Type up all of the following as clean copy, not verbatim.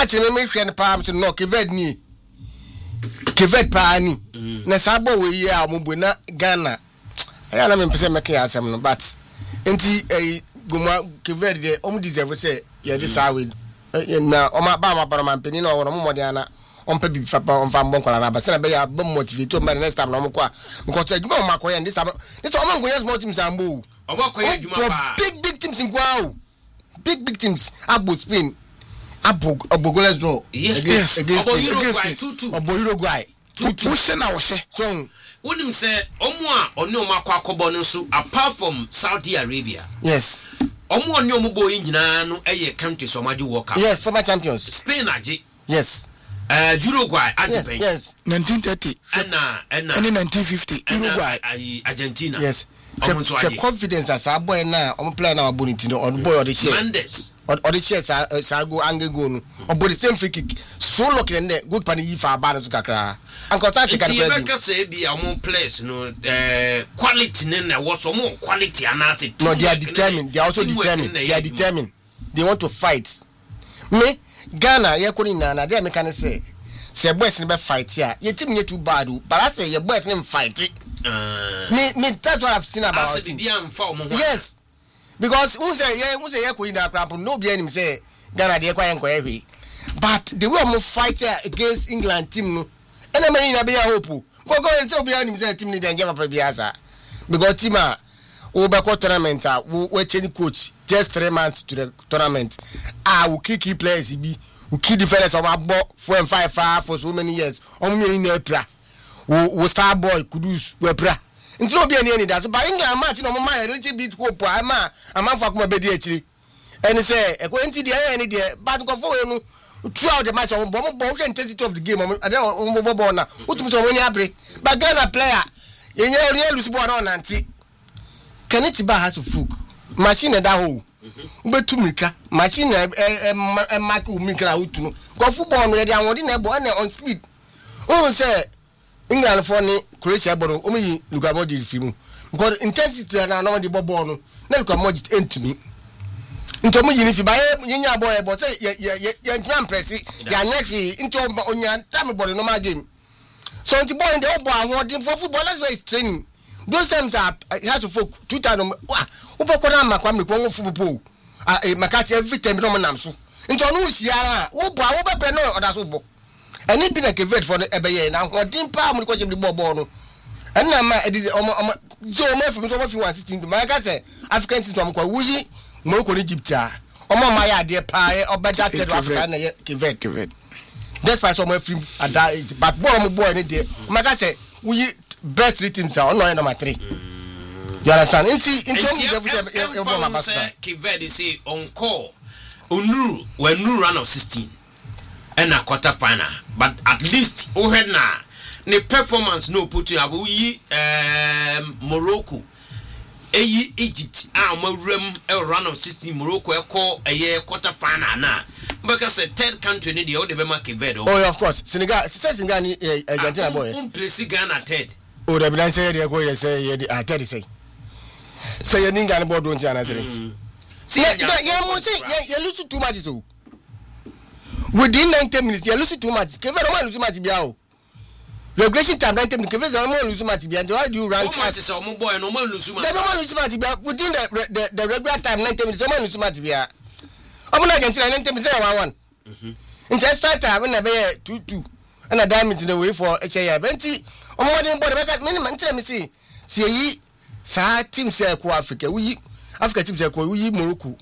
match me hwe ne pa so no Kevet ni Kevet pa ni na sabo we yi a mo na Ghana ya na me pese make asem no but enti goma Kevet de deserve say ye dey say we na o ma ba ma para man peni na o no mo de ana on pe bi fa mbon kwala na ba se na be ya bom motivate o ma next time na mo kwa because adwuma o ma kwa this time o ma go small teams ambo o ma kwa adwuma pa big teams in Guau big teams abo Spain abo goles draw against Uruguay 2-2 na wo she so wonim say omo a oni o ma kwa akobo no so apart from Saudi Arabia yes omo oni omo boy nyina no eye country so maji World Cup yes former champions Spain age yes Uruguay age yes 1930 and 1950 Uruguay Argentina yes the confidence as a boy na omo player na aboniti no on boy or the share Mendes or the shares are go angle no or the same free kick so lucky and good pan yi fa ba no so kakra anko ta take can play because be among players no quality na what some quality anase no they are determined they are also determined they want to fight me Ghana ye koni na dey make can say boys ni be fight here ye team ye too bad but I say ye boys ni fight me that's what I've seen about it yes because who say ye koni na crap no be him say Ghana dey kwa enko every but the way I'm fight against England team no and man na be hope go tell be him say team ni dey get papa biasa because team a we be tournament we change coach just 3 months to the tournament we kick players be we key defenders on my ball 4 and 5 for so many years on me in April we star boy Kudus we pra nti no be any that so by England match no my a little bit hope am for come be dey akiri and say e ko nti dey any dey but go for no throughout the match on ball intensity of the game on ball na utumi so many abre but Ghana player yenye real lose ball na nanti Kanetiba has a fluke machine that hole ubetumika machine mark umika utuno go football no dey awon na ball na on speed who say England for ni Croatia ball o mi Luka Modric fimu because intensity na no dey ball no na Luka Modric entumi nto mo yini fi ba yenya ball but say ye ntwan press ya nyehwe nto onya time ball no ma game so nti ball dey ball awon for football that's why it's training. Those times he has to folk 2 times. Upokona makwa mekwo football. Makati every time no manam so. Nto no hia wo bo wo be no oda so bo. Ani bi na Kevet for ebeye na hodin pa mo ko jem di ball no. Enna ma edize so ma fi so ma fi 116 ma ka say African team to am kwa wuyi Morocco ni Egypt a. Omo ma ya de pa obeda te Africa na Kevet. Despite so ma fi ada but ball mo boy ni de. Ma ka say wuyi best 3 teams are on number 3. You understand? In terms of Kevet say on call Onuru when new run of 16 and a quarter final, but at least na the performance no put you Morocco Egypt a run of 16 Morocco a year quarter final na because a third country need the other Kevet. Oh, of course. Senegal ni Argentina boy. Place Ghana third. Oh, the bilan say they go say I tell you say you ninga board don't you answer. See you lose too much so. Within 90 minutes you lose too much. Kevet lose much biao. Regulation time 90 minutes Kevet lose much biao. Why do you rank as a boy no man lose much. They lose much biao within the regular time 90 minutes no lose much biao. Omo Argentina 90 minutes 1-1. In just start time when be 2-2 and a damage in the way for HIA Benti omo body make minimum tell me see yi sa team say ko Africa team say ko we Morocco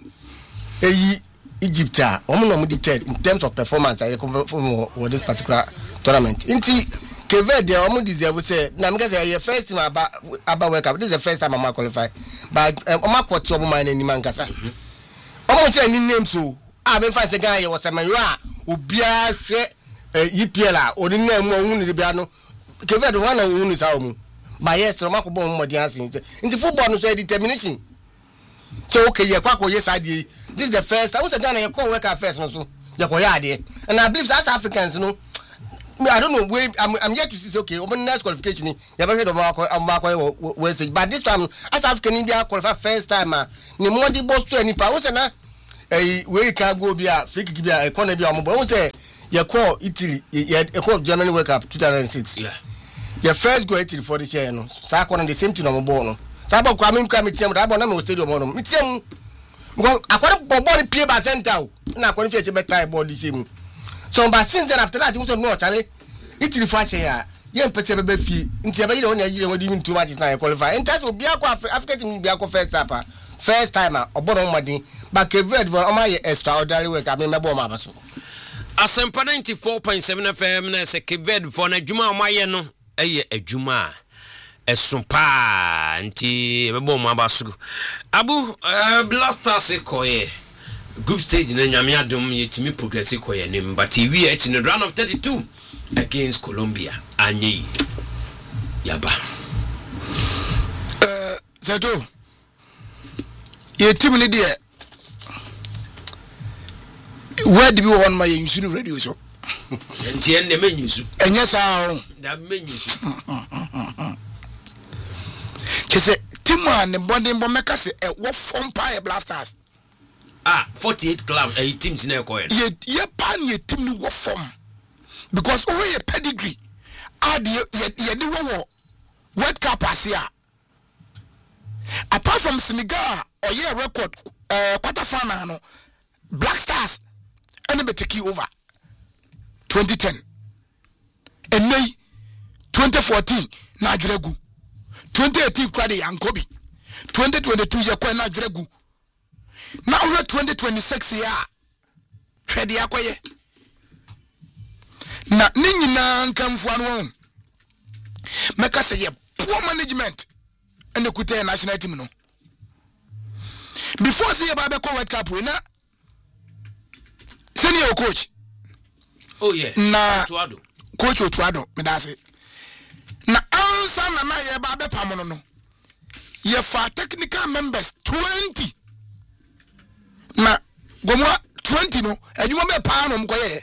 Egypt omo no di third in terms of performance for this particular tournament inti Kevet dey omo deserve say na me say your first team about World Cup this is the first time I'm qualify but omo kwoti omo man ni man kasa omo say ni name so be fa say Ghana was man you obia hwe EPL oni na mu ohun ni bia no Kevet one na ohun ni sa omu but yes no makobo mo di asin into football no so determination so okay ye kwa yes ade this is the first time we say Ghana ye call work first no so ye ko ya ade and I believe as Africans no I don't know where I'm yet to see okay open next qualification ye be head of we say but this time as African India qualify first time ni mo di boss to any pa we say na we can go be a free kick be a corner be a mobile. Who say you call Italy, you call Germany World Cup 2006. Yeah. Your first go Italy for this year, no. Sakon on the same thing on bono. Sabo Kwame Kamitiam, that one stadium on them. Mitiam. Because I got body play by center. Na kwa nfi echebe tie ball this year. So but since then after that, you also know Charlie. Italy for here. Yen pese bebe fi. Nti ebe you Nigeria we even 2 matches na qualify. In terms of Biako Africa team Biako first timer obodo madin but Kevin for omaye extraordinary work amemebo ma baso. Asempa 94.7 FM na se Kevin for na djuma omaye no eye adwuma esumpa nti bebo ma baso. Abu Blasters koye group stage na nyame adom yetimi progress koye nim but we at in the round of 32 against Colombia anyi yaba Zato ye team ni there where do you want my insulin radio so nti en me nyusu enye saa da me nyusu kese team an bonding bo meka se wo form pa Blasters 48 club teams na ko ye pan ye team ni wo form because over your pedigree ye di wo World Cup asia apart from Senegal or yeah record quarter final no Black Stars and be take over 2010 and May 2014 na Adweregu 2018 kwade Yankobi 2022 ye kwa na Adweregu na over 2026 ya hwede akoye na ninyina nkamfu anu meka se ye poor management and the national team no before see about the World Cup winner senior coach na coach Otuado me da say na answer na ye ba be pamono no ye fa technical members 20 na gomwa 20 no adwuma be pa no mkoye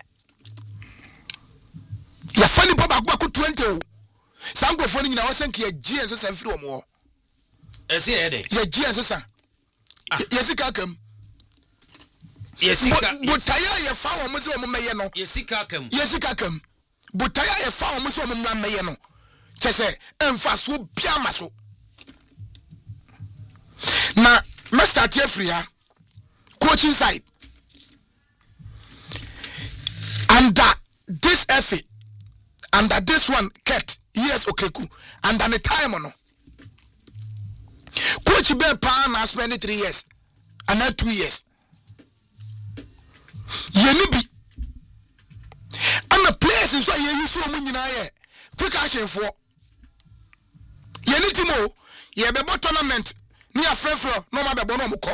ye fa ni baba ko 20 o sango fo ni nyina wo senke ye GS senfiri omo ese ede ye GS san yesika kam yesika butaya ye fa wo mo se wo meye no yesika kam butaya ye fa wo mo se wo meye no chese emfa so bia maso na me start Africa coaching side under this FA under this one Ket yes Okeku under the time no coach be pa na spend 3 years and not 2 years ye bi and the players so ye use so mun nyina ye quick action for ye ni timo ye be tournament ni afrefro no ma be bo no mko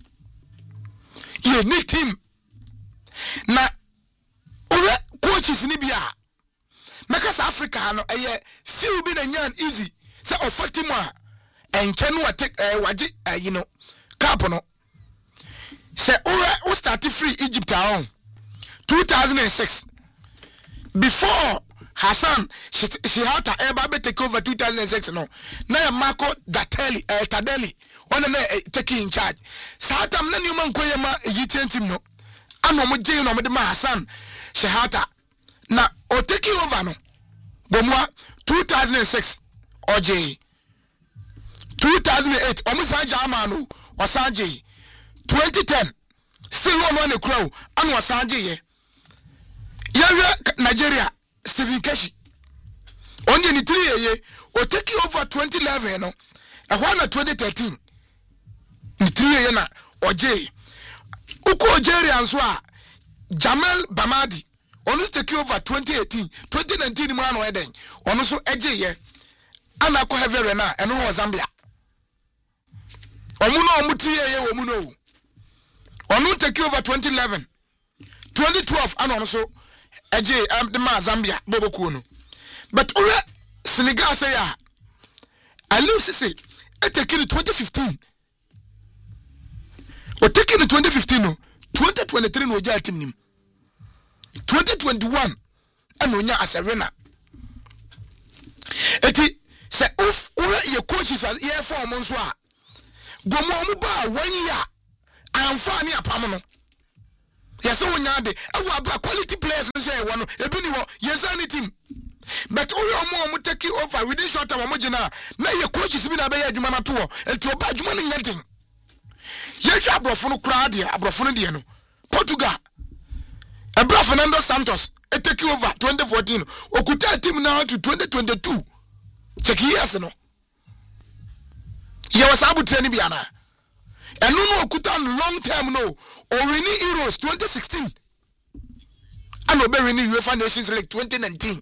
ye ni team na ore coaches ni bia meka South Africa no eye few bi na nyan easy say ofatimo a enche no take waje you know cap no say ore start free Egypt on 2006 before Hassan she had to ever take over 2006 no na Marco Tadeli one na take in charge satam na new man koyema Egyptian team no ano mo je no mo de ma Hassan Shehata na o take over no bomwa 2006 OJ 2008 omusa jamanu osanje 2010 still no ne crow anu osanje ye yawe Nigeria Stephen Keshi onye ni 3 ye o take over 2011 no ehwa na 2013 ni 3 ye na OJ uko Algeria nso a Jamal Bamadi onu take over 2018 2019 mu anu eden onu so eje ye ana ko hevere na eno no Zambia omuno omutiye ye omuno onu take over 2011 2012 ana ono so eje the ma Zambia boboku no but ora Senegal say ya Aliou Cissé e take in 2015 o take in 2015 no 2023 no oja team nim 2021 ana onya asewena eti se of ora ye coaches ye form nso a gomo mu ba 1 year amfa ni apam no Yes, so nyade. Our quality players say one. Ebi ni wo yesani team. But all your mom take you over within short time. Omojina. Na your coaches be na be adwuma na to. Enti oba adwuma ni nyaden. Ye twa abrofo no kra de abrofo no de no. Portugal. Abra Fernando Santos. It take you over 2014. Okuta team now to 2022. Check years no. Ye was able to biana. And no Okuta long term no. Orini Euros 2016. And Oberini UEFA Nations League 2019.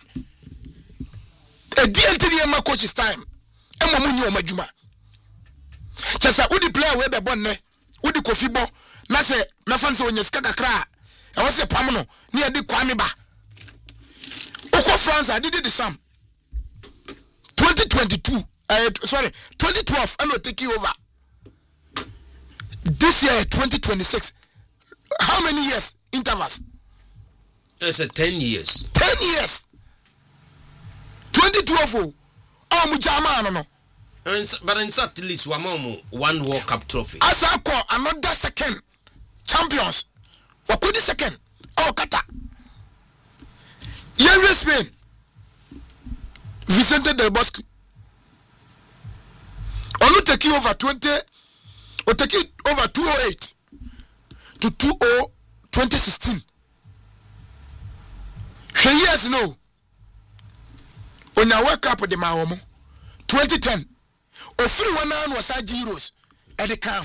A DNTDM coach's time. And Momunio Majuma. Chasa udi player webe bonne. Udi kofibo. Nase mefanse onyeska kra. I was a pamono near the Kwamiba. Oko France, I did the sum. 2012, and we'll take you over. This year, 2026. How many years? Intervals? It's 10 years. 10 years. 2012. Oh, Mujama, no. But in at least one World Cup trophy. As I call another second champions. What could the second? Oh, Kata. Yes, Spain. Vicente del Bosque. Only take you over 20, or take it over 208 to 2016. 3 years no. When I wake up with the Maomo, 2010, or 3 was Euros at the car.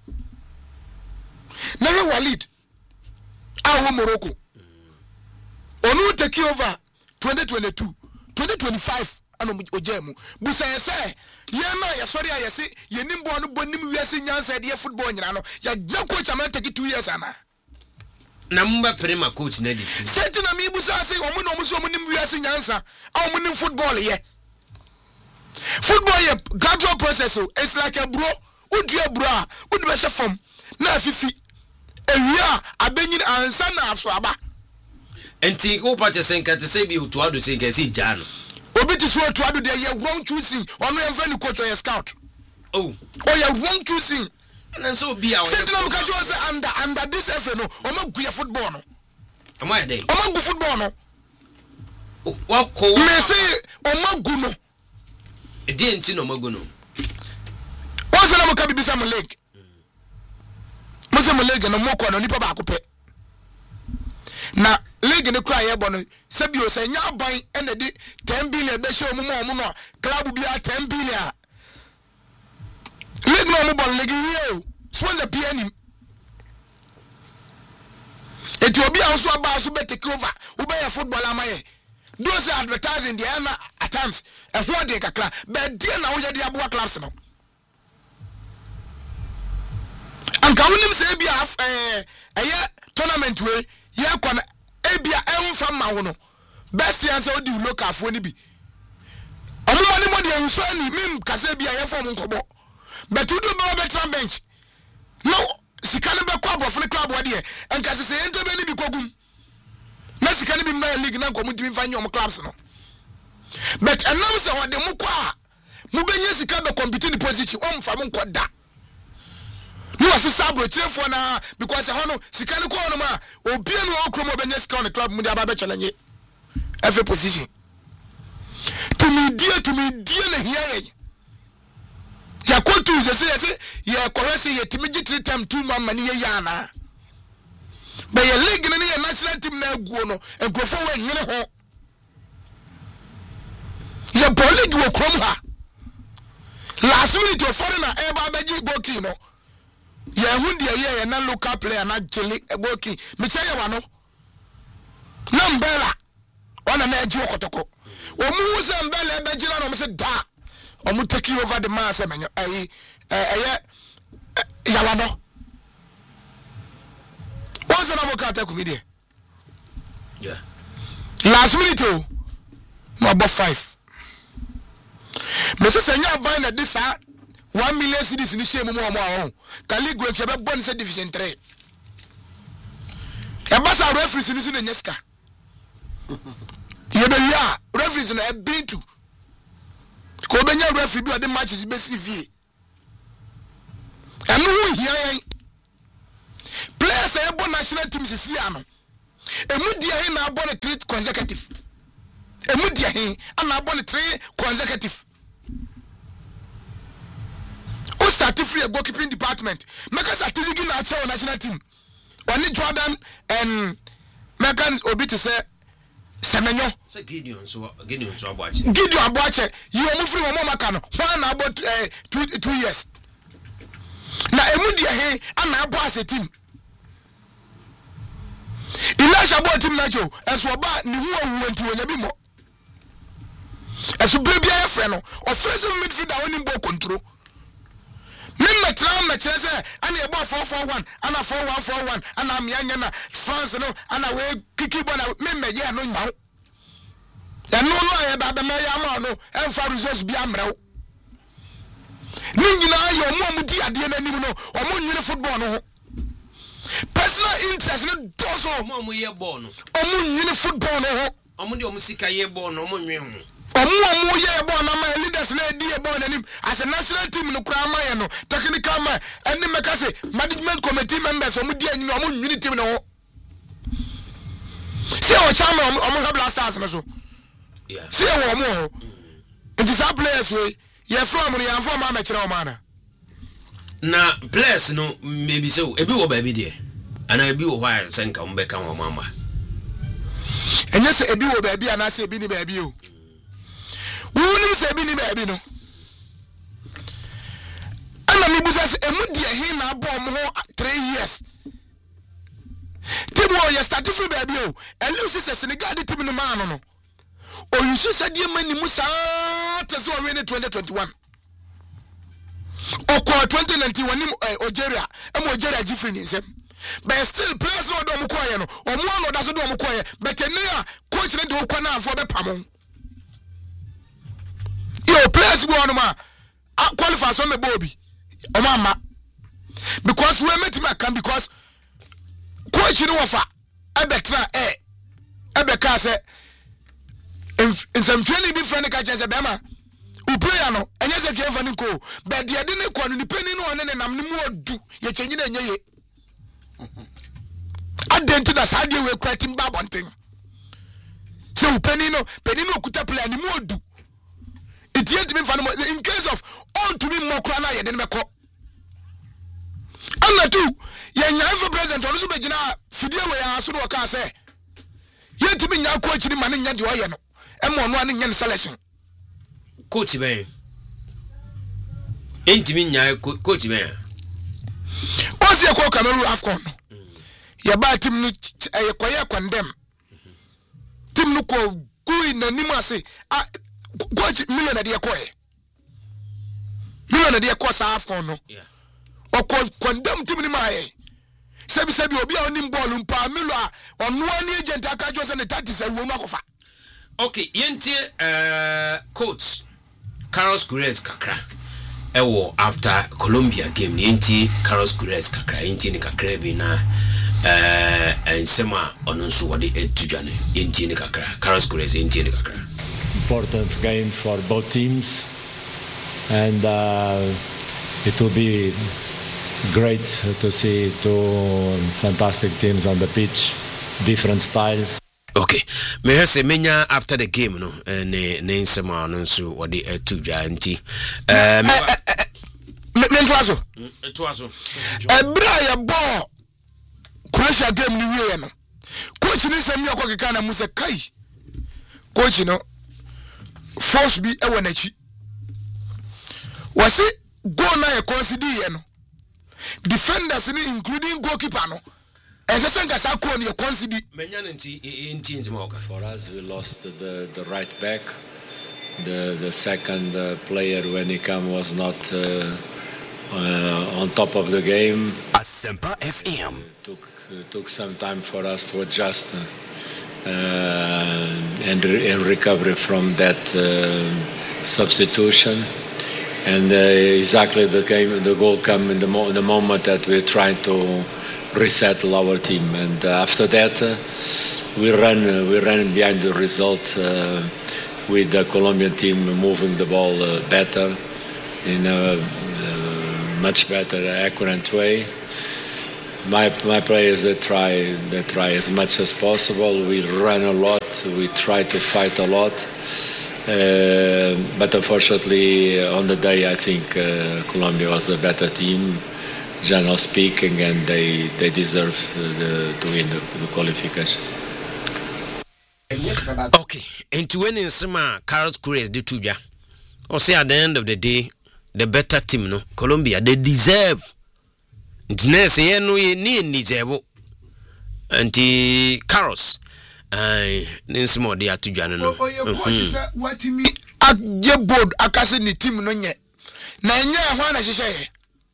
Never Walid. Our Morocco. Onu take over 2022, 2025. Ano ojemu. Busa yese. Yema ya sorry ya yese. Yenimbo anu bonim wiase nyansa de football nyina no. Ya coach am take 2 years ana. Na mba prema coach na di. Seti na mi busa say omu no muso omunim wiase nyansa. Omunim football ye. Football ye gradual process. It's like a bro. Udua bro a. Udu be form. Na fifi. Ewia abenyin ansa na aso aba. Enti ko pa che senka te se bi to ado senka si jano. Obi ti so to ado de ye wrong choosing. Ono ye friend coach or scout. Oh ye wrong choosing. And so be our. Say na mka jo say under this FA no, omo gu ye football no. Am I dey? Omo gu football no. Oh, wa ko. Me say omo gu no. E di enti no magu no. O say na mka bi bisa mo leg. Mo say mo leg no mo ko no nipa ba ko pe. Na league ne kwa ye bo no sebio se nya ban ene di 10 billion be show mu no club bia 10 billion league no mo bon league wie so le bia nim Ethiopia also aba so be take over wo be football amaye those advertising the ana at times e ho de kakra be dia na wo ye de aboa clubs no anka wonim se bia eye tournament we ye kwa ebia emfa ma wo no best answer odi local fo ni bi omuma ni mo de enso ni mim kase bia ye form nkobo but you do be better bench no sikane be kwa bofo club wo de enka se ente be ni bi kogum na sikane bi ma league na nkomu timi fa nyom clubs no but enam se wo de mu kwa mu benye sika be compete in position o mfa mo nkoda no asisabro chefo na because hono sikane ko no ma obi no okromo benye sika on club mu dia ba be challenge every position to me die na hia ye ya kotu se ye korese ye timiji 3 time 2 man mani ye yana be ye league na ye national team na aguo no egrofo wa nyene ho ye league wo krom ha last minute o foreigner e ba beji goki no ye hundi ye na local player na jeli goki me che ye wa no nambela ona na eji okotoko omu se mbele be jira no se da omu take over the man se menyo yawano once na boka ta kumide yeah last minute o no about 5 me se senya ban na this 1 million cedis ni shemu mo ahon kaligwe ke be bon se division 3 e basa referees ni su na nyeska ye be ya referees na e been to ko be nya referee bi o de matches be CV anu hu hia yen players players are born national team sisiano emudia he na born 3 consecutive emudia he na born 3 consecutive o start free goalkeeping department make us atigi na acha national team only Jordan and Megan obi to say Semenyo say Gideon so Abuache you are moving from mama no one about 2 years na emudia he ana boss a team Elisha boy team na jo eso ba ni hu awuanti wonya bi mo eso brebia e frɛ no offensive midfielder woni ball control Mimma tram na chese ana e ball 4-4-1 ana 4-1-4-1 ana mianya na France no ana we kiki bona mimma ye no nyawo eno no aye ba be me ya ma no emfa results bi amrew ni nyina ayo mo di ade na nim no o mo nwene football no ho personal interest no dozo mo ye ball no o mo nwene football no ho o mo de o mo sika ye ball no o mo nwe ho omo ye ball na my leaders na di e ball na nim as a national team no kura ma ye no technical man eni meka say management committee members o mo di anyi o mo nwene team no ho se o chama o mo habla stars na so yeah se o mo it is our players we ye from no yan from ma kire o ma na players no maybe so ebi wo ba bi de ana ebi wo why senka mo beka wo mama enye se ebi wo ba bi ana se ebi ni ba bi o woni se ebi ni ba bi no ana mi busa se emudi ehin na abo mo 3 years tibo ye start free ba bi o elisi se Senegal de team no ma no o yusu se die mani musa tese o we ni 2021 Oko 2019 wani Algeria Algeria jifri ni nsem but still players no do mkoye no omo no da so do mkoye but enia coach ne do kwa na afo be pamon yo players go on ma qualify so me bobi o mama because we met me can because coach ni wofa ebetra ebeka se in some training be friend ka chese be ma uprayer no enye se ke fani ko be de de ne ko no ni peni no ne nam ne mu odu ye chenyi na enye ye adenti da sa de we kwatim ba bonten se upeni no kuta player ni mu odu it yet me fani in case of all to be more kra na ye de me ko ana tu ye nya for president ono so be gina fidie we ya so no ka se ye timi nya coach ni mane nya de oye no emo no ane nya selection coach ben entimi nya coach ben osi e ko Cameroon AFCON ya ba team no e koye condemn team no ko gui na nima se coach million na de ko sa AFCON no yeah o ko condemn team ni ma ye sebi obi a onim ball mpa milo a ono ani agent aka jo se ne 30 se wo makofa okay yenti coach Carlos Queiroz kakra ewo after Colombia game yenti Carlos Queiroz kakra yenti ni kakra bi na ensema ono nso wode etudwane yenti ni kakra Carlos Queiroz yenti ni kakra important game for both teams and it will be great to see two fantastic teams on the pitch, different styles. Okay, me hear menya after the game no ne nsema no nso wode etudwa nti me ntwaso ebra ya ball Croatia game ni wie no coach ni sem yakọ keka na musa kai coach no force bi ewo na chi wasi goal na e consider ye no defenders ni including goalkeeper no esesenga sa ko ni e consider menya nti moka. For us we lost the right back, the second player when he came was not on top of the game. Asempa FM Took some time for us to adjust and recover from that substitution. And exactly the goal came in the moment that we're trying to resettle our team. And after that, we ran behind the result with the Colombian team moving the ball better in a much better, accurate way. my players they try as much as possible. We run a lot. We try to fight a lot. But unfortunately, on the day, I think Colombia was a better team, generally speaking, and they deserve to win the qualification. Okay, and to win in summer, Carlos Cruz do tuja. Or say at the end of the day, the better team, no Colombia, they deserve. Ntinese ye no ye ni deserve. Anti Carlos, ninsimo de atudwa no. What me a board akase ni team no nye. Na nya ho na hyehyɛ.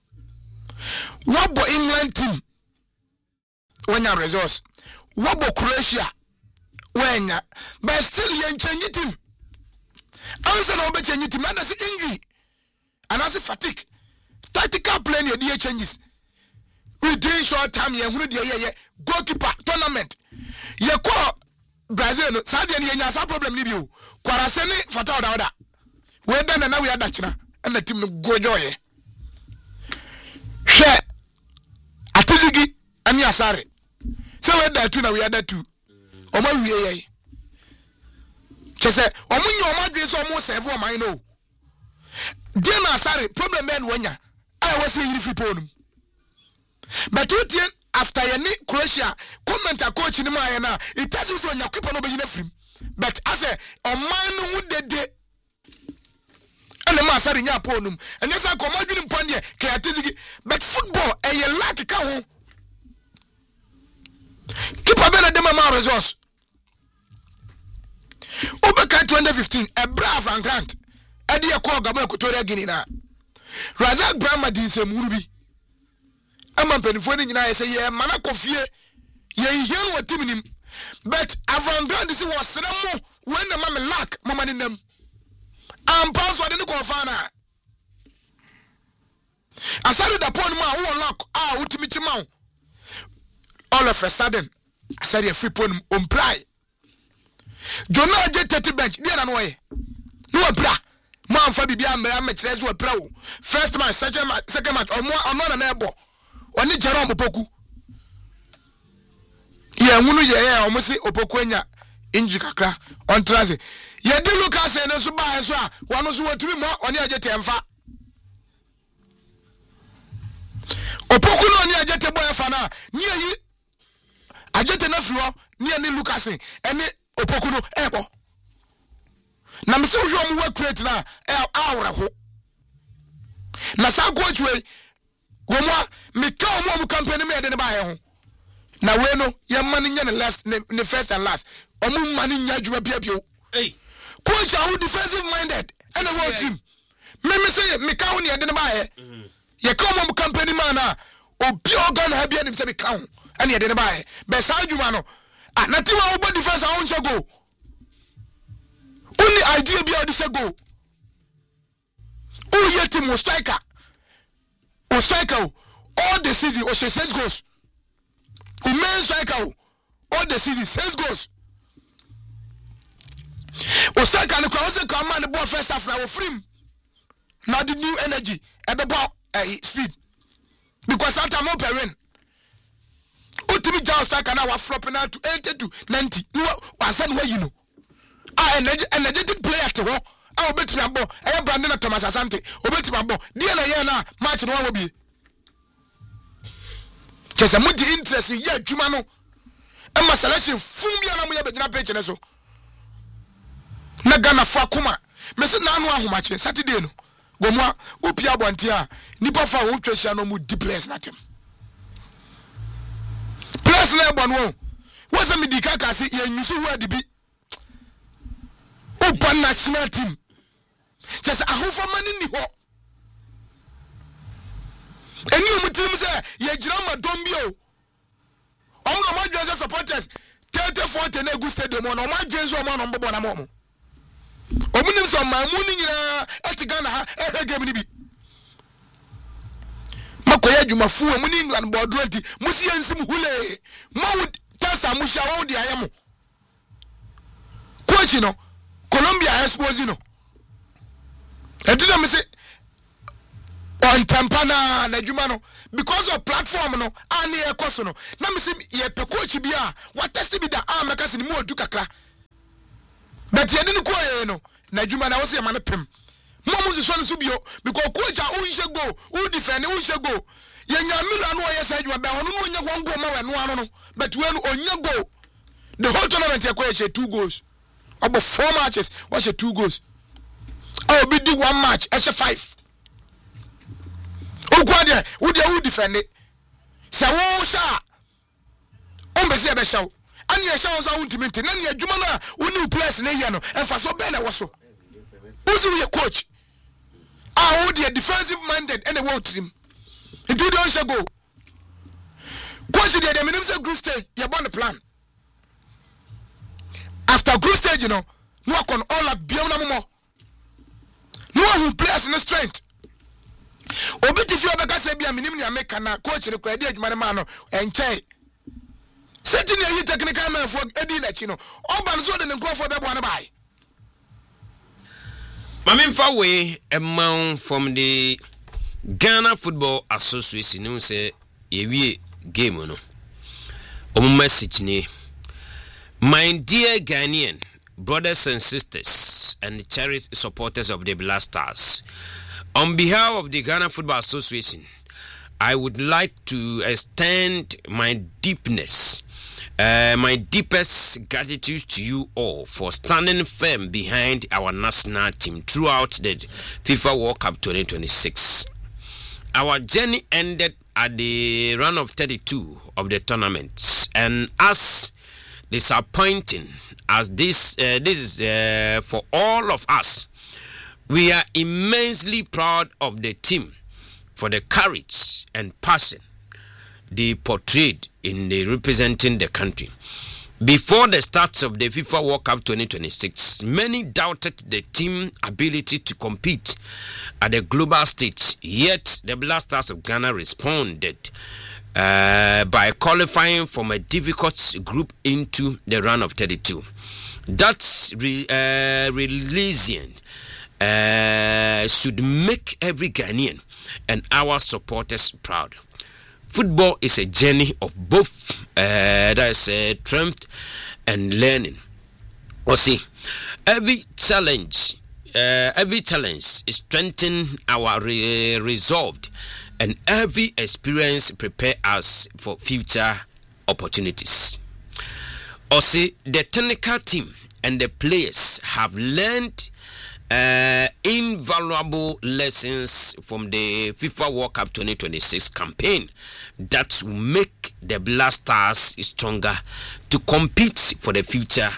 Wabo England team. Wanya resource. Wabo Croatia. Wanya. But still yen change team. Answer no be change team. Na say injury. And as fatigue. Tactical plan ye dey changes. Within short time ye hunu dey goalkeeper tournament. Ye call Brazil no sadia ni nya sa problem ni bio. Kwarase ni fata oda. We dan na we adachina. And the team no go joy. Hwe atizigi ani asare. Se we da tu na we ada tu. Omo wie ye. Chese omo nya omo adwe so omo save o man no. Dia na asare problem men wanya. I was saying if ponum. But what after any Croatia comment a coach in my na it doesn't so nya keep no be free. But as a man who de and the master in your ponum, and yes, I come out in Pondia, but football a ye lack a cow. Keep a better demo resource. Ubeka 2015, a brave and grant. A dear call Gabon Kotoria Guinea. Razak Brahma did some movie. A man penny I say, yeah, Manakofie, ye hear what team. But avant-garde this was Sedamo when the mamma lack, mamma in them. I'm pass what in the Kofana. I started upon my own lock, ultimate mount. All of a sudden, I said a free point umply. Jonah jet 30 bench, near and way. No bra. Man for Bibiam, match as well pro. First match, second match, or more, I'm not an airborne. Only Jerome Opoku. Yeah, Munu, yeah, almost Opokwenya, Injikakra, on transit. Ye do look as a suba as well. One was what to be more on your jet and fa. Opokuno on your jet boy fana, near you. I jet enough near the Lucas and Opokuno airport. Now, Mr. Jomo work create now, our Nasa coach way. Goma, me come more company me than buy. Now, we know your money in last, the first and last. Omu money in your pio. Hey. Coach are defensive minded and a world team. Me say me count ya didn't buy. You come on company man or pure gun have been himself count and you didn't buy. Beside you mano. Ah, nothing about defense I want go. Only idea be this go. Oh yeah team was striker. O striker all the season or 6 goals. O main striker all the season 6 goals. O striker no cross come man the ball first half now free. Now the new energy at the ball speed. Because sometimes no parent. Ultimate Jow striker now was flopping out to 80 to 90. No, I said where you know. Energetic player to walk. I will bet my ball. I have Brandon Thomas Asante. Obet my ball. Dear Layana, match no one will be. Just a multi interest in yet, Jumano. And my selection, Fumbia, and we have a page and so. Nagana Fakuma. Messi Nano, who match Saturday. Goma, Upia Bantia, Nipa for Utrashano with deep place, not him. Plus, no one. What's a Midikaka see, you see where the be. Open national team. Just a whole for money in the hall. And you team say, ye drama don't be. I'm the my Jersey supporters 30-40 and a good stadium on my Jersey man on Bobonamomo. Omunim so my morning at Ghana, game be. Makoya Jumafu, Mun England board 20, Musian Simhule, Mount Tassa Musha, the Ayamo. Coachino. Colombia Exposino. I didn't say, or and tampana na adwuma no because of platform no ani ekoso no na me se ye pe coach bia what test bi da amaka se ni mu odu kakra but ye dinu ko ye no na adwuma na wo se ma ne pem mo so so bio because coach a unhye go u defend unhye go ye nya mila no ye sa adwuma ba hono no nya go go ma we no ano no but we no onya go the whole tournament ye ko ye 2 goals about 4 matches watch 2 goals oh be do 1 match as 5 Ukwade, who defend it? Say, oh, sir. Ombesi ebe shaw. Ani e shaw za ultimate. Nani e juma na uni place na here no. Enfa so be na waso. Uzi we coach. Who the defensive minded and the world team. Into the on go. Coach the minimum say group stage, you born the plan. After group stage, you know, no kon all up biom na mo. No who players in the strength. Obi tifi obeka se bia minim ni ameka na coach ne kwadi adwuma ne ma no enche setting a technical man for edi na chi no oban so de ne nkofo bebo na bai Mamin Fawe amount from the Ghana Football Association no say yewie game no omo message ni my dear Ghanaian brothers and sisters and cherished supporters of the Black Stars. On behalf of the Ghana Football Association, I would like to extend my deepest gratitude to you all for standing firm behind our national team throughout the FIFA World Cup 2026. Our journey ended at the round of 32 of the tournament, and as disappointing as this is for all of us, we are immensely proud of the team for the courage and passion they portrayed in representing the country. Before the start of the FIFA World Cup 2026, many doubted the team's ability to compete at the global stage, yet the Black Stars of Ghana responded by qualifying from a difficult group into the round of 32. That's resilient. Should make every Ghanaian and our supporters proud. Football is a journey of both strength and learning. See, every challenge is strengthen our resolve, and every experience prepare us for future opportunities. See, the technical team and the players have learned invaluable lessons from the FIFA World Cup 2026 campaign that will make the Black Stars stronger to compete for the future.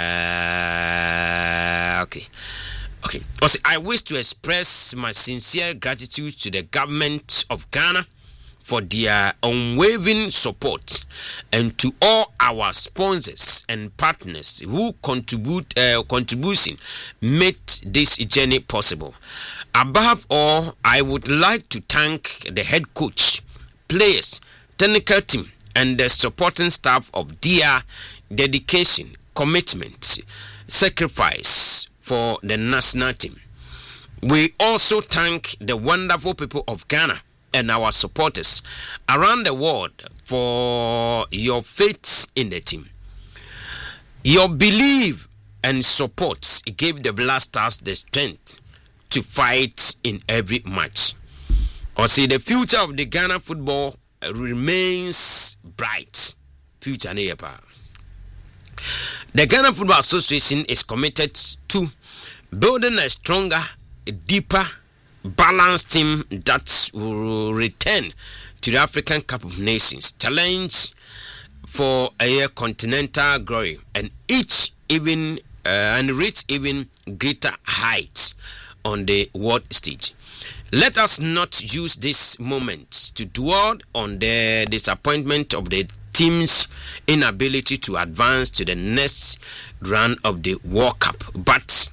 Okay. Also, I wish to express my sincere gratitude to the government of Ghana for their unwavering support, and to all our sponsors and partners who contribution made this journey possible. Above all, I would like to thank the head coach, players, technical team, and the supporting staff of their dedication, commitment, sacrifice for the national team. We also thank the wonderful people of Ghana and our supporters around the world for your faith in the team. Your belief and support gave the Black Stars the strength to fight in every match. See, the future of the Ghana football remains bright. Future nearby. The Ghana Football Association is committed to building a stronger, deeper, balanced team that will return to the African Cup of Nations challenge for a continental glory and reach even greater heights on the world stage. Let us not use this moment to dwell on the disappointment of the team's inability to advance to the next round of the World Cup, but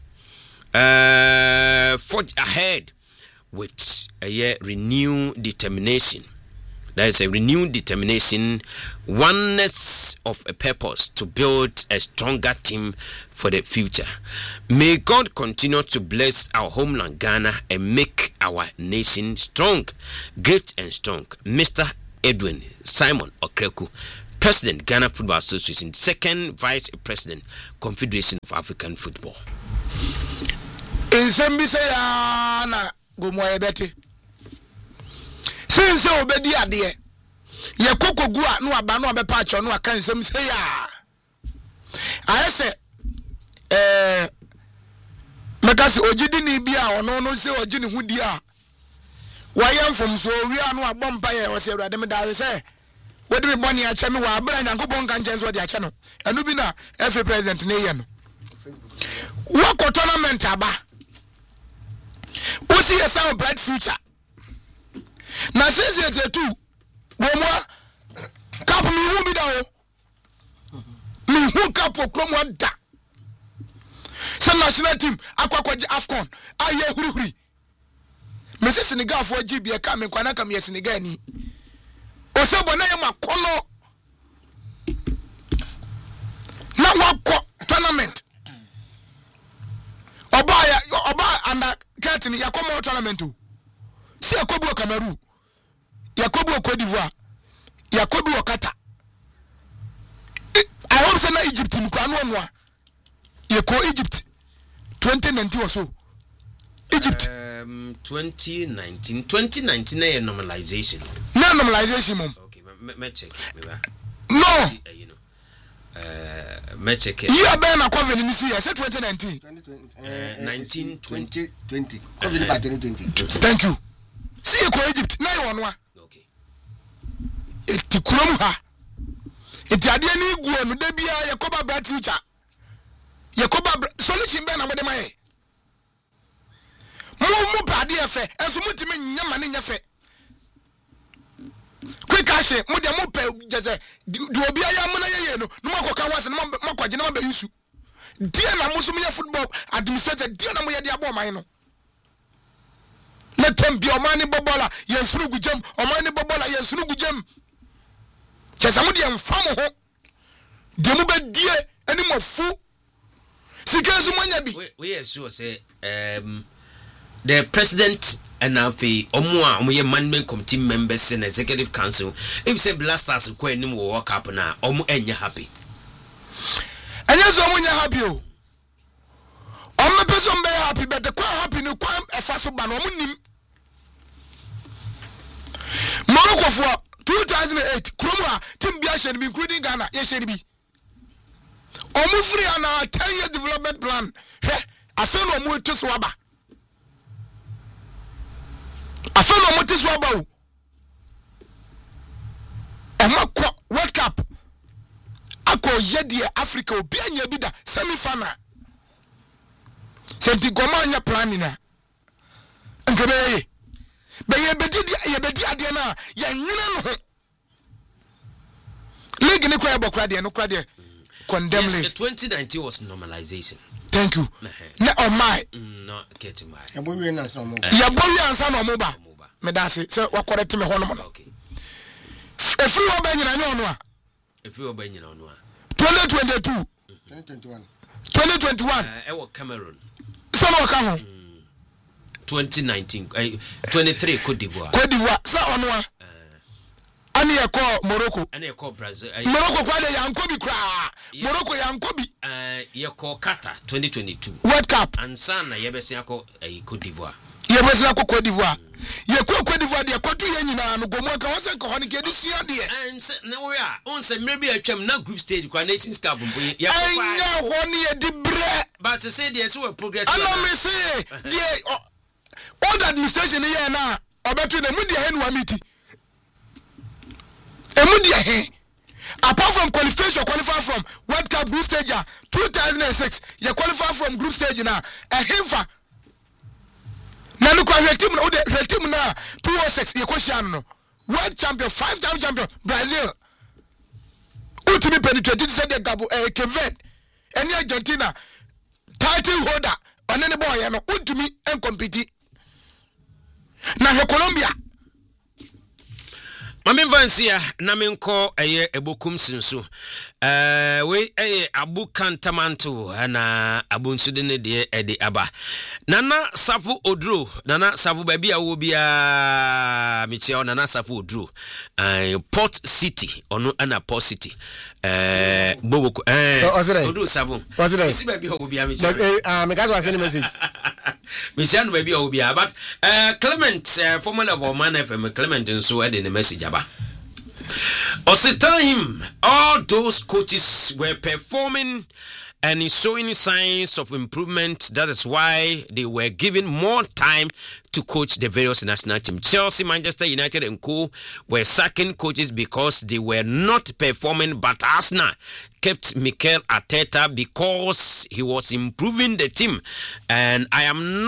forge ahead with a renewed determination. There is a renewed determination, oneness of a purpose to build a stronger team for the future. May God continue to bless our homeland Ghana and make our nation strong, great and strong. Mr. Edwin Simon Okreku, President, Ghana Football Association, second Vice President, Confederation of African Football. In Sambisa na gomoye beti. Since obedi ade. Ye koko gua no aba no abepa acho no aka nsem say ya. Ayese mekasi ojidi ni bia ono no se ojini hudi a. Wayam from so wi anu abompa ye wose urade me da say wodi me boni a che me wa abra nyankopon kan chen so di a che no. Enu bi na FA president ne ye no. Wako tournament aba. Usi a sound bright future. Na since you two, Bomwa, Cap me who be down. Me who cap or come one da. Some national team, Aquaquaj Afcon, Aye Huri. Mrs. Senegal for GB, a coming Quanakam, yes, Senegani. Osabonayama Kono. Now what tournament? Oba and Curtin Yakomo tournament. See Yakobo Cameroon, Yakobo Cote d'Ivoire, Yakobo Okata. I hope so na Egypt in Kwanwa. Yako Egypt 2019 or so. Egypt 2019 a normalization. No normalization, mom. Okay, me check. No. You know. Me check. You are being a cover in this year. Say 2019. 2020. COVID by 2020. Thank you. See you Egypt. Now you want. Okay. Eti kurom ha. Eti ade ni guo no da bia Yakoba bright future. Yakoba solution be na mo de mai. Mu pade efe. Enso mutimi nyama ne nyafe. Quick cash, mo de mo pe jeze do obi aya mo na ye no no makoka wanse no makwaje na ba yusu. Die na mo so me football administrator die na mo ye de abo man no. Na tembi omani bobola ye sunu gujam omani bobola ye sunu gujam. Chesa mo de mfam ho. De mo be die ani mo fu. Sikazu mo nya bi. We are sure say the president and now the omo management committee members and executive council if say blasters ko enim wo work up na omo enya happy so omo nya happy o omo person be happy but the happy no kwa efa so ba no omo nim Morocco for 2008 kromwa team bia hye including Ghana ye hye bi omo free ana 10-year development plan hwe afa no omo to so aba afa no omo to so aba o emako World Cup ako yedie Africa obi anya bi da semi final senti goma anya plan na nkebe be ye bedi ade na ye nwena no league ni kwa bokra de no kra de condemn league. Yes, 2019 was normalization. Thank you. Na on my no get my ya bowie na so mo ya bowie ansa no mo ba me da se wa correct me hono mo. Okay. Efri wo ba nyina nyo no a efri wo ba nyina no a 2022 2021 e wo Cameroon so no ka ho 2019 23 Cote d'Ivoire sa ono a ani e ko Morocco ani e ko Brazil Morocco kwa de yankobi kra Morocco yankobi ye ko Qatar 2022 World Cup ansa na ye bese akọ Cote d'Ivoire ye bese akọ Cote d'Ivoire ye ko Cote d'Ivoire de ko tu ye nyina no gomo ka wose ka honi ke di sua de and na we a on se maybe atwam na group stage kwa Nations Cup mbo ye ko anya honi ye di bre but say there so progress ana me say de all the administration here na obetu na mudi he no amiti emudi he apart from qualification qualify from World Cup group stage 2006 you qualify from group stage na himfa na no kwa team na the team na 206 you question no world champion 5-time champion Brazil ultimate penetrated said the Gabo Kevin any Argentina title holder on any boy no ultimate and compete na Colombia Mami Vansia na menko eye ebokum sinso. We eye Abu Kantamanto na Abu Nsudene de ede aba. Nana Safu Odro, Nana Safu baby a wo bia michia Nana Safu Odro. Port City ono ana Port City. Bobo Odro Safu. Was it? Si baby wo bia michia. Me guys was sending message. Michia no baby wo bia but Clement former of Man FM Clement nso ede the message aba. Also tell him all those coaches were performing and showing signs of improvement. That is why they were given more time to coach the various national teams. Chelsea, Manchester United and co were sacking coaches because they were not performing, but Arsenal kept Mikel Arteta because he was improving the team. And I am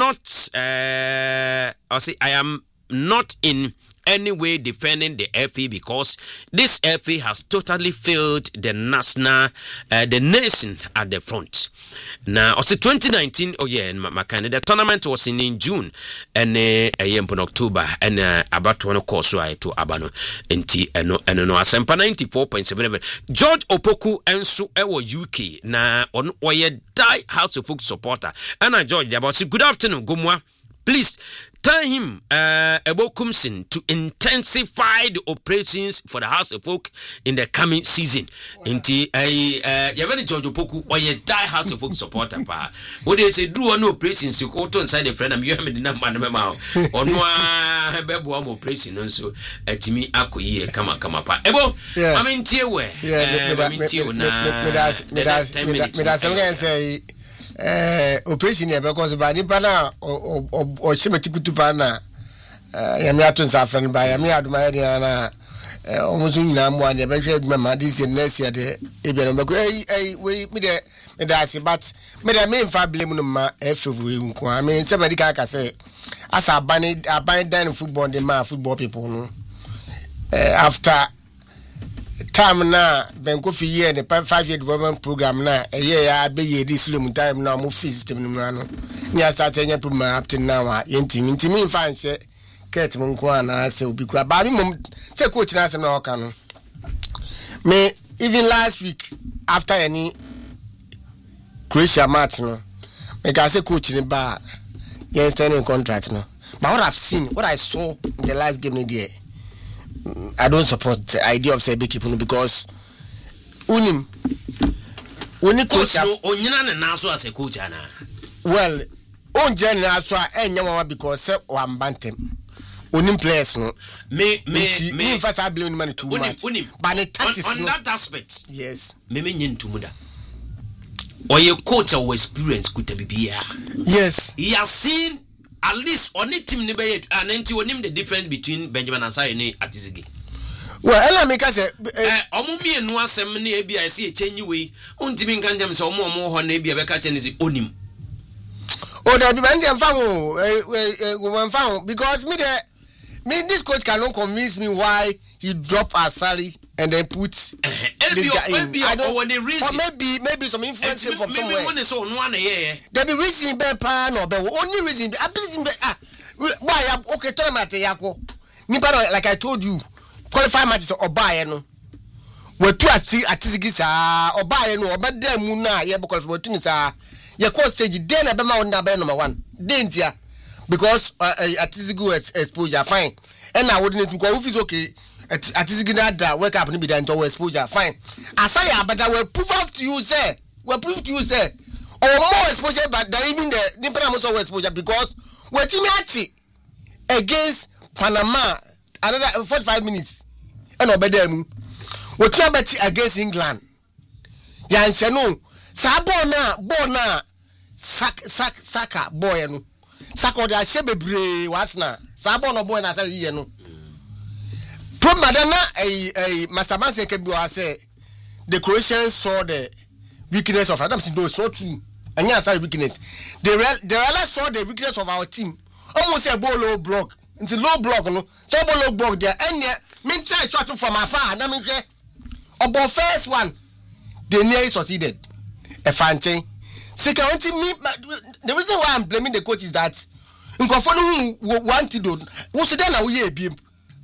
not in any way defending the FA because this FA has totally failed the nation at the front. Now, also 2019, my the tournament was in June and in October and about one course to Abano and Asempa 94.7. George Opoku and so UK na on die House of Folk supporter. And George about good afternoon, Gumwa. Please tell him Ebokumsin to intensify the operations for the House of Folk in the coming season. Inti you very George Opoku or you die House of Folk supporter pa. What they say do no operations you go to inside the friend and you have the number or no bebo operation so timi akoyi kama pa. Ebo I mean tie we. Operation here because by nipa na o shemeti kutupa na yami ato nsafran ba yami aduma area na omuzu nyina mo ade be hwe aduma this next year de ebia no be we me de ase but me de me mfa blame no ma efuvu nko I mean somebody ka say as aban dan football the man football people no after time na benko fi year the 5-year development program na ya be ye this slow time na mo free system no no ni start anya program up to now yentimi fa nse ket mo nko na se obi kura ba mi mom say coach na se na oka no me even last week after any Croatia match no me ka say coach ni ba yen standing contract no but what I've seen what I saw in the last game ni there I don't support the idea of say big people because only coach onyina na so as a coach ana well onje na so enyawa because say one bantem onim players no me first I blame money too much but the tactics on that aspect yes me nyintumuda or your coach or experience could be yes he has seen at least on it team be and enti onim the difference between Benjamin Asare and Atizigi. Well, ela make say omumi enu asem na e bia se echenyi we ontimi nkanjam se omo ho na e bia be ka chenisi onim. Oh, that be band dem fan because me this coach cannot convince me why he drop Asari and then put this guy in. I don't want the reason. Or maybe some influence from somewhere. There be reason be pan or be only reason. Why okay tournament yako. Nipa like I told you, qualify matches or buy no. We two atizigi sa or buy no but dem mu na ye qualify to sa ye call stage den na be ma on be number 1. Dentia because atizigi exposure fine. And I wouldn't because if it's okay atizigi na da wake up ni be dan to exposure fine. Asari abada we prove to you say or more exposure but than even the nipa most exposure because we team ati against Panama another 45 minutes and obedem we team bet against England yanse no sa ball na saka boy no saka de ahye bebre wasna sa ball no boy na sare yiye no problem na Master Manse can be say the Croatians saw the weakness of Adam Sindo so true and yes weakness they realize saw the weakness of our team almost a ball low block into low block no so ball low block there and mean try shot from afar na me hwe about first one they nearly succeeded a fancy second me the reason why I'm blaming the coach is that nkofo no want to do wo so there na we ebiem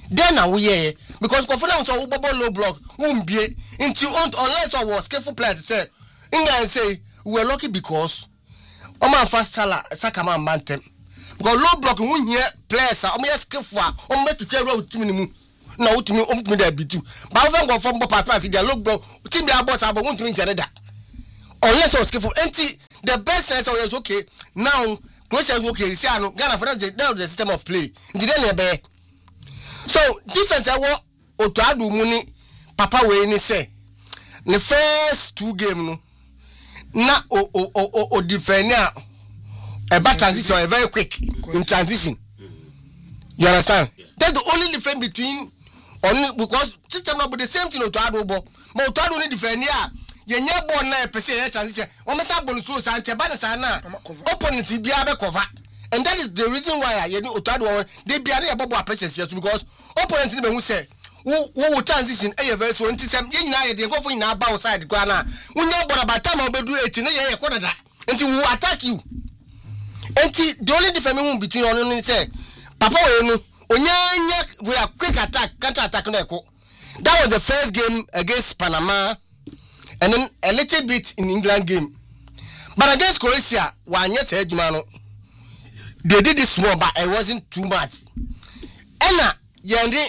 then now we yeah because confidence so bubble low block won't be into unless I was careful player to say England say we were lucky because man fast Saka man bantem because low block won here players are me skillful on make to tell road to me na utimi me there be too but when go from pass their low block team their boss about want to mean that unless I was careful the best sense was okay now Croatia is okay see no Ghana for the system of play then be so defense I Otuado Muni papa we ni say the first 2 game no na o defend a bad transition a very quick in transition. You understand? That's the only difference between only because system not the same thing Otuado but Otuado ni defend ye nya ball na pese transition o me sa ball so san te ba na opponent bia be cover. And that is the reason why you know Otuado they be area bobo appreciate because opponent ni be hu say wo transition e very so ntisem ye nyina ye de go for nyina ba outside kwa na unya bora ba time obedu 8 na ye kodada nti we attack you nti the only difference between on ni say papa we no onya we are quick attack counter attack na eko. That was the first game against Panama and then a little bit in England game but against Croatia one yes ejuma no they did this small but it wasn't too much ena yende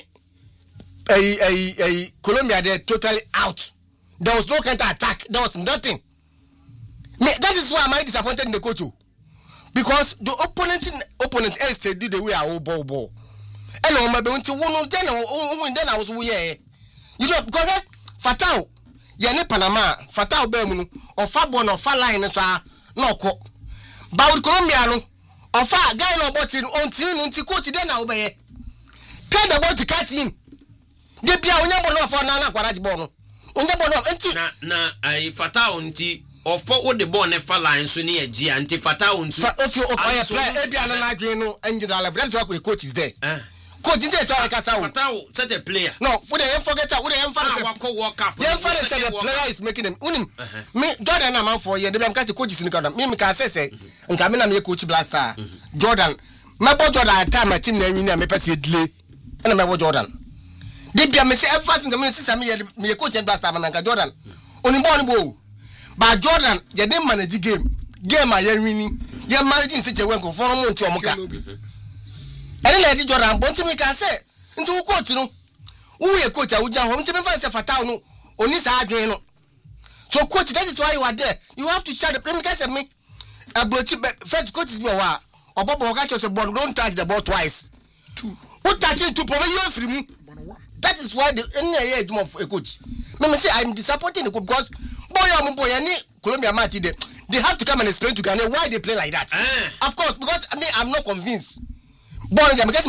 Colombia they totally out. There was no counter attack. There was nothing. That is why I'm disappointed in the coach because the opponent else do the way I ball and on my bounty one then I was you know because Fatao Yane Panama Fatao Bermuno or Fabon or Faline no co but with Colombia or far guy no button on team coach then I'll be pay the ball to cut in. De bia onya bono for na kwaraji bono onya bono enti na ai Fatao nti ofo wo de ball ne fa line so ne agia nti Fatao ntu if you open play e bia na adwen no enjida level that's why the coach is there coach nti to akasa wo Fatao set a player no we dey forget we dey emphasize World Cup yeah say the player is making them unim me Jordan na man for here de be am ka say coach is nika me ka say nka me na me coach Blaster Jordan me bo Jordan time team na win me pese delay na me bo Jordan they be me say first thing me say me coach and Blaster man ka Jordan oni ball ni bo but Jordan ye dey manage game a ye winning ye managing say we go for mo nti omoka ene le di Jordan but me ka say nti wo coach no wo ye coach a wo jan ho nti me fa say Fatao no oni sa adwen no so coach that is why you are there you have to share the play me ka say me first coach is me wa obobo ka say ball don't touch the ball twice who touch it to provide you free mu. That is why the any of a coach. Me say I'm disappointed in the coach because boy any Colombia match they have to come and explain to Ghana why they play like that. Of course, because I mean I'm not convinced. Boy, because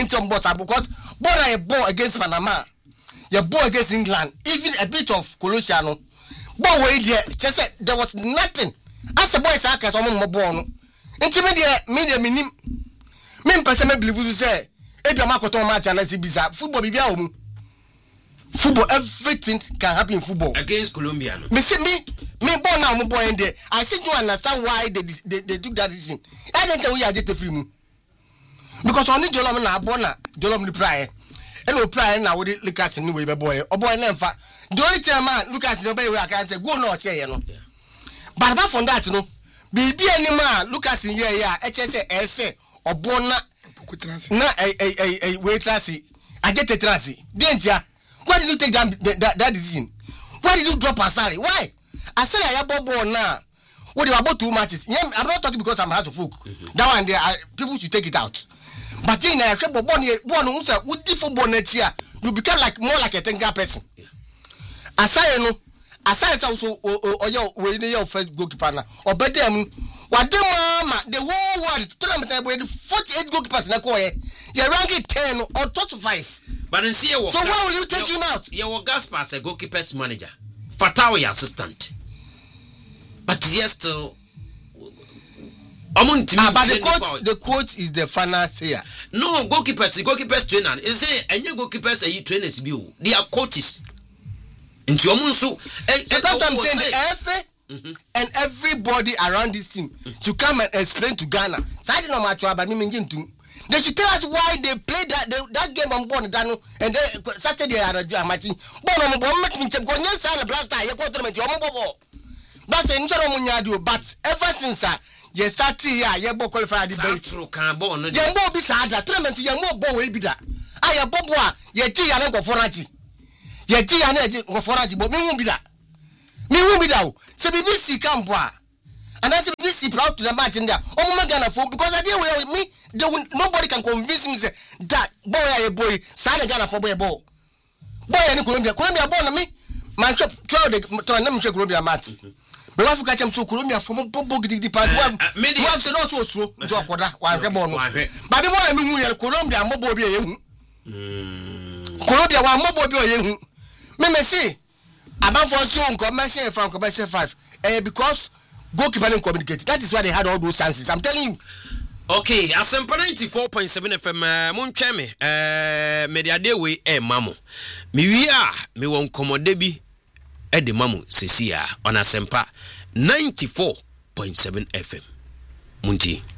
a ball against Panama, your ball against England, even a bit of Croatia. Boy, there was nothing. As a boy, Saka, someone born. Intimidate me person believe you say. If you make a match and I see bizarre football, football, everything can happen in football. Against Colombia. Me see me born now, my boy in there. I see you understand why they took that decision. I didn't tell you I did the free move because only Jolom na bona Jolom ni prior. And no prior now with Lucas in the way, boy. Or boy, never. The only time man Lucas in the way I can say go no say you know. But apart from that, you know, be any man Lucas in here, HSA, or bona. Na wait trasi I get a trasi didn't ya why did you take that decision? Why did you drop Asari? Why Asari I have bobo now what about 2 matches? I'm not talking because I'm hard to folk that one there people should take it out but in a one who said would football next year you become like more like a thinker person. Asari no Asari also or your first goalkeeper now or better what the mama the whole world 48 goalkeepers na ko you rank it 10 or 25 but in see so why will you take him out? You Gaspar as a goalkeeper's manager Fatao your assistant but yes still but the coach is the final sayer. No goalkeepers trainer is say any goalkeepers are trainers be they are coaches into omunsu that's what I'm saying the FA and everybody around this team to come and explain to Ghana. So I didn't know much about me. They should tell us why they played that game on board and then Saturday are matching. But Blaster, you go tournament, Blaster in Munyadu, but ever since you start here, you both qualified the true carbon. Jambo Bisada, tournament, you more boy will be that. I have Boboa, Yeti and Uncle Forati. Yeti and Forati, but me won't be that. Me won't be that. So BBC come and I said, BBC proud to the match in there. Oh, my God, because I deal with me, nobody can convince me that boy, sign a Ghana for boy. Boy, and Columbia born me. My chop, to Columbia match. But I've got him so Columbia from Bobo the part. Many have said also so, Jokoda, while the born. But the one I mean, Columbia, Mobo, Columbia, one Mobo, me see. About for soon, commercial from commercial 5. Because goalkeeper didn't communicate. That is why they had all those chances. I'm telling you. Okay, Asempa 94.7 FM, Muncheme, Media Dewe, Mamu. Me won Komodebi, the Mamu, Cecilia, on Asempa 94.7 FM. Munti.